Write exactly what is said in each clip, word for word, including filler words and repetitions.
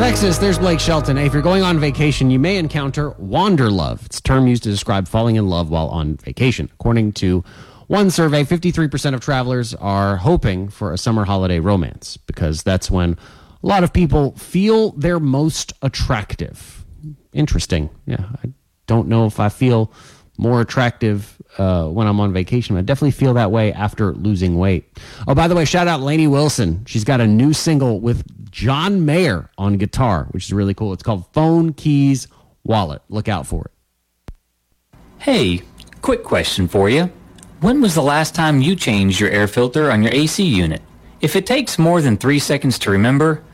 Texas, there's Blake Shelton. Hey, if you're going on vacation, you may encounter wanderlove. It's a term used to describe falling in love while on vacation. According to one survey, fifty-three percent of travelers are hoping for a summer holiday romance because that's when a lot of people feel they're most attractive. Interesting. Yeah, I don't know if I feel more attractive uh, when I'm on vacation. I definitely feel that way after losing weight. Oh, by the way, shout out Lainey Wilson. She's got a new single with John Mayer on guitar, which is really cool. It's called Phone, Keys, Wallet. Look out for it. Hey, quick question for you. When was the last time you changed your air filter on your A C unit? If it takes more than three seconds to remember,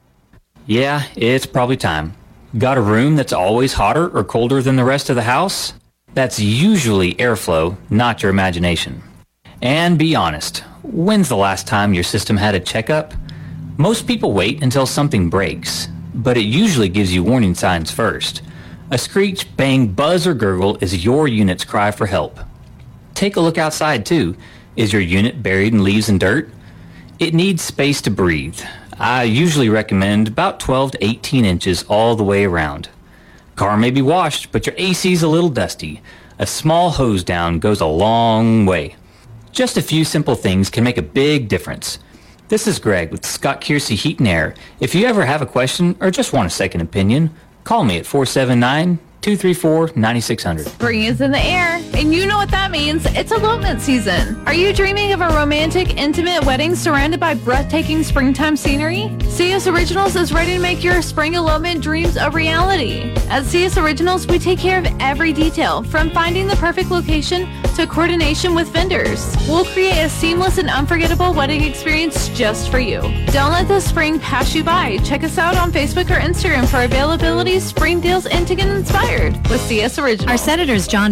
yeah, it's probably time. Got a room that's always hotter or colder than the rest of the house? That's usually airflow, not your imagination. And be honest, when's the last time your system had a checkup? Most people wait until something breaks, but it usually gives you warning signs first. A screech, bang, buzz, or gurgle is your unit's cry for help. Take a look outside too. Is your unit buried in leaves and dirt? It needs space to breathe. I usually recommend about twelve to eighteen inches all the way around. Car may be washed, but your A C's a little dusty. A small hose down goes a long way. Just a few simple things can make a big difference. This is Greg with Scott Kiersey Heat and Air. If you ever have a question or just want a second opinion, call me at four seven nine, two three four, nine six zero zero. Spring is in the air, and you know what that means. It's elopement season. Are you dreaming of a romantic, intimate wedding surrounded by breathtaking springtime scenery? C S Originals is ready to make your spring elopement dreams a reality. At C S Originals, we take care of every detail, from finding the perfect location to coordination with vendors. We'll create a seamless and unforgettable wedding experience just for you. Don't let the spring pass you by. Check us out on Facebook or Instagram for availability, spring deals, and to get inspired with C S Originals. Our Senators John